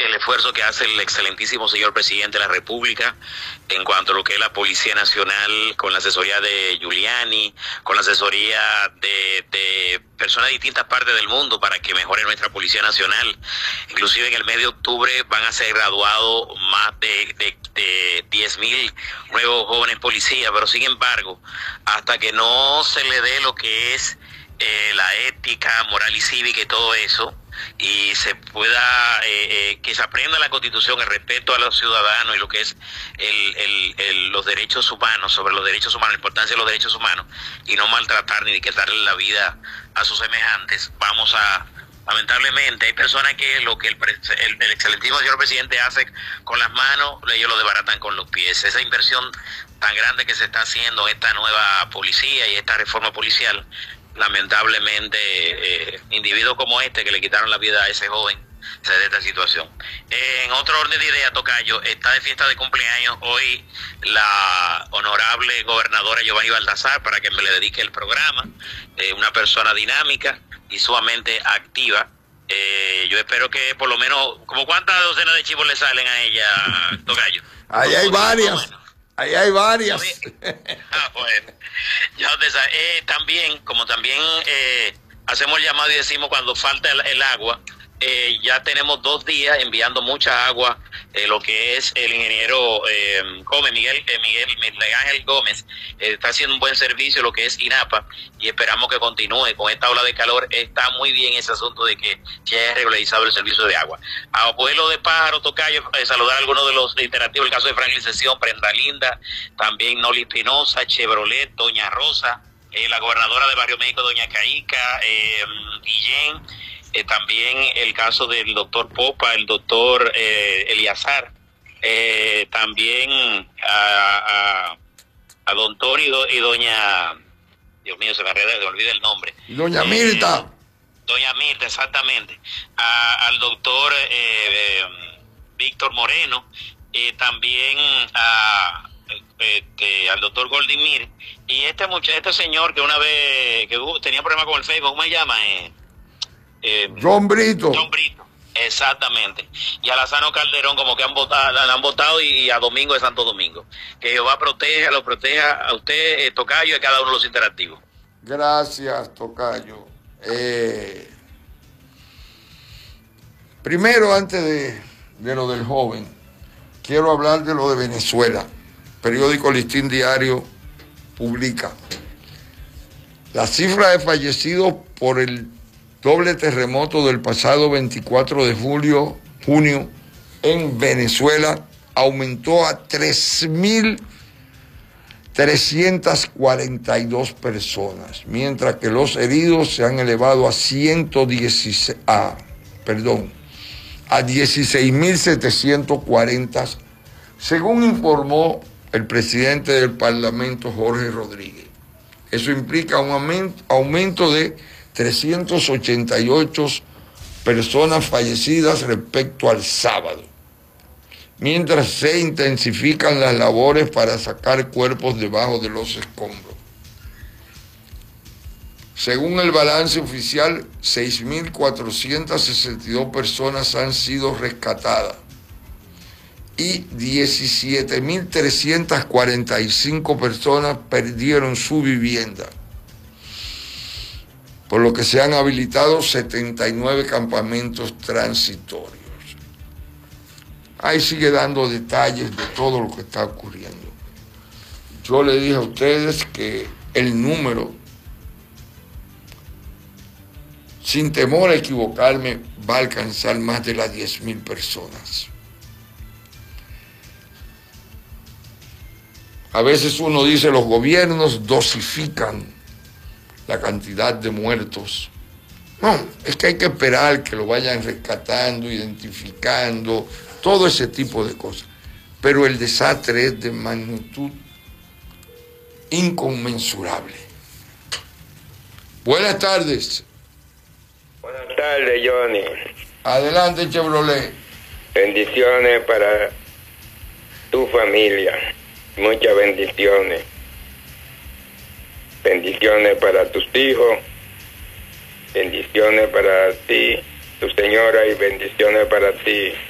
el esfuerzo que hace el excelentísimo señor presidente de la República en cuanto a lo que es la Policía Nacional, con la asesoría de Giuliani, con la asesoría de personas de distintas partes del mundo para que mejore nuestra Policía Nacional. Inclusive en el mes de octubre van a ser graduados más de 10.000 nuevos jóvenes policías, pero sin embargo, hasta que no se le dé lo que es la ética, moral y cívica y todo eso, y se pueda, que se aprenda la Constitución, el respeto a los ciudadanos y lo que es los derechos humanos, sobre los derechos humanos, la importancia de los derechos humanos, y no maltratar ni quitarle la vida a sus semejantes, vamos a... Lamentablemente hay personas que lo que el excelentísimo señor presidente hace con las manos, ellos lo desbaratan con los pies. Esa inversión tan grande que se está haciendo en esta nueva policía y esta reforma policial, lamentablemente individuos como este que le quitaron la vida a ese joven se de esta situación. En otro orden de idea, tocayo, está de fiesta de cumpleaños hoy la honorable gobernadora Giovanny Baltazar, para que me le dedique el programa, una persona dinámica y sumamente activa. Yo espero que por lo menos, ¿como cuántas docenas de chivos le salen a ella, tocayo? Ahí hay varias. Ahí hay varias. Bueno, ya usted sabe. También hacemos el llamado y decimos cuando falta el agua, ya tenemos 2 días enviando mucha agua, lo que es el ingeniero Miguel Ángel Gómez, está haciendo un buen servicio, lo que es INAPA, y esperamos que continúe con esta ola de calor. Está muy bien ese asunto de que se haya regularizado el servicio de agua. A Abuelo de Pájaro, tocayo, saludar a algunos de los interactivos, el caso de Franklin Sesión, Prenda Linda, también Noli Espinosa, Chevrolet, Doña Rosa, la gobernadora de Barrio México, Doña Caica, Guillén, también el caso del doctor Popa, el doctor Eliazar, también a don Tony y doña, Dios mío, se me olvida el nombre. Doña Mirta. Doña Mirta, exactamente. Al doctor Víctor Moreno, también al doctor Goldimir, y este señor que una vez tenía problemas con el Facebook, ¿cómo se llama? John Brito. John Brito, exactamente. Y a Lazano Calderón, como que han votado, y a Domingo de Santo Domingo. Que Jehová lo proteja a usted, tocayo, y a cada uno de los interactivos. Gracias, tocayo. Primero, antes de lo del joven, quiero hablar de lo de Venezuela. Periódico Listín Diario publica la cifra de fallecidos por el doble terremoto del pasado 24 de junio en Venezuela aumentó a 3.342 personas, mientras que los heridos se han elevado a 16.740, según informó el presidente del Parlamento, Jorge Rodríguez. Eso implica un aumento de 388 personas fallecidas respecto al sábado, mientras se intensifican las labores para sacar cuerpos debajo de los escombros. Según el balance oficial, 6.462 personas han sido rescatadas y 17.345 personas perdieron su vivienda, por lo que se han habilitado 79 campamentos transitorios. Ahí sigue dando detalles de todo lo que está ocurriendo. Yo le dije a ustedes que el número, sin temor a equivocarme, va a alcanzar más de las 10.000 personas. A veces uno dice los gobiernos dosifican la cantidad de muertos. No, es que hay que esperar que lo vayan rescatando, identificando, todo ese tipo de cosas. Pero el desastre es de magnitud inconmensurable. Buenas tardes. Buenas tardes, Johnny. Adelante, Chevrolet. Bendiciones para tu familia. Muchas bendiciones. Bendiciones para tus hijos. Bendiciones para ti, tu señora, y bendiciones para ti,